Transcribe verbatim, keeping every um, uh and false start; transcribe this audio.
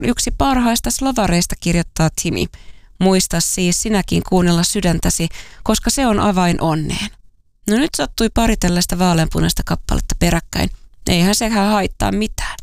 Yksi parhaista slovareista, kirjoittaa Timi. Muista siis sinäkin kuunnella sydäntäsi, koska se on avain onneen. No nyt sattui pari tällaista vaaleanpunaista kappaletta peräkkäin. Eihän sekään haittaa mitään.